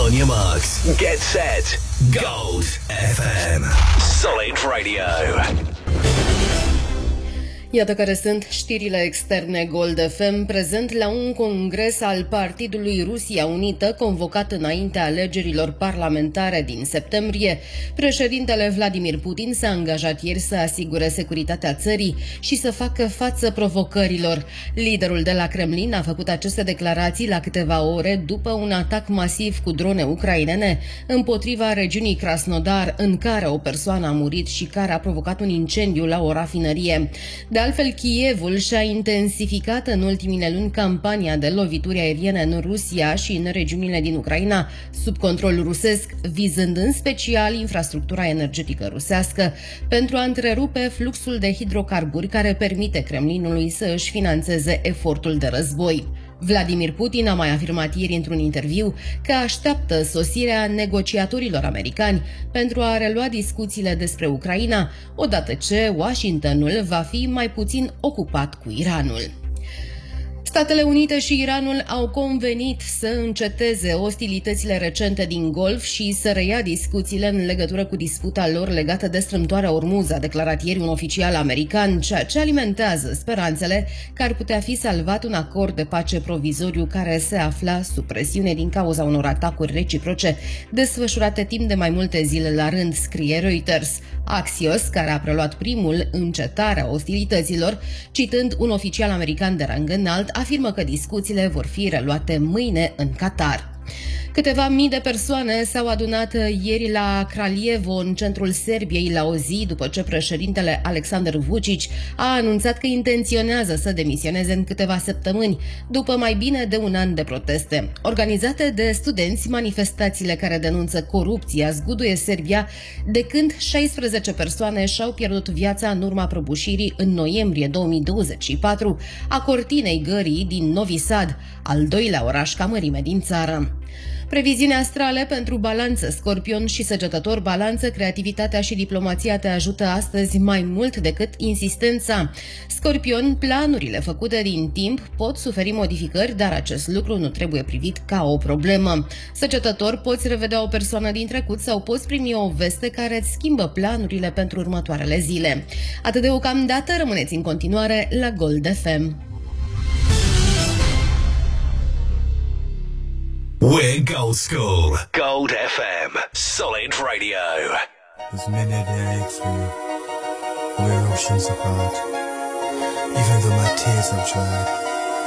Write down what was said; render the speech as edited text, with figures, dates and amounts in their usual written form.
On your marks, get set, Gold FM. Solid Radio. Iată care sunt știrile externe Gold FM, prezent la un congres al Partidului Rusia Unită, convocat înainte alegerilor parlamentare din septembrie. Președintele Vladimir Putin s-a angajat ieri să asigure securitatea țării și să facă față provocărilor. Liderul de la Kremlin a făcut aceste declarații la câteva ore după un atac masiv cu drone ucrainene împotriva regiunii Krasnodar, în care o persoană a murit și care a provocat un incendiu la o rafinărie. De altfel, Kievul și-a intensificat în ultimile luni campania de lovituri aeriene în Rusia și în regiunile din Ucraina sub control rusesc, vizând în special infrastructura energetică rusească pentru a întrerupe fluxul de hidrocarburi care permite Kremlinului să își finanțeze efortul de război. Vladimir Putin a mai afirmat ieri într-un interviu că așteaptă sosirea negociatorilor americani pentru a relua discuțiile despre Ucraina, odată ce Washingtonul va fi mai puțin ocupat cu Iranul. Statele Unite și Iranul au convenit să înceteze ostilitățile recente din Golf și să reia discuțiile în legătură cu disputa lor legată de strâmtoarea Ormuz, a declarat ieri un oficial american, ceea ce alimentează speranțele că ar putea fi salvat un acord de pace provizoriu care se afla sub presiune din cauza unor atacuri reciproce desfășurate timp de mai multe zile la rând, scrie Reuters. Axios, care a preluat primul încetarea ostilităților, citând un oficial american de rang înalt, afirmă că discuțiile vor fi reluate mâine în Qatar. Câteva mii de persoane s-au adunat ieri la Kraljevo, în centrul Serbiei, la o zi după ce președintele Aleksandar Vučić a anunțat că intenționează să demisioneze în câteva săptămâni, după mai bine de un an de proteste. Organizate de studenți, manifestațiile care denunță corupția zguduie Serbia, de când 16 persoane și-au pierdut viața în urma prăbușirii în noiembrie 2024 a cortinei gării din Novi Sad, al doilea oraș ca mărime din țară. Previziuni astrale pentru Balanță, Scorpion și Săgetător. Balanță, creativitatea și diplomația te ajută astăzi mai mult decât insistența. Scorpion, planurile făcute din timp pot suferi modificări, dar acest lucru nu trebuie privit ca o problemă. Săgetător, poți revedea o persoană din trecut sau poți primi o veste care îți schimbă planurile pentru următoarele zile. Atât de deocamdată, rămâneți în continuare la Gold FM. We're Gold School. Gold FM. Solid Radio. There's many days we're oceans apart. Even though my tears have dried,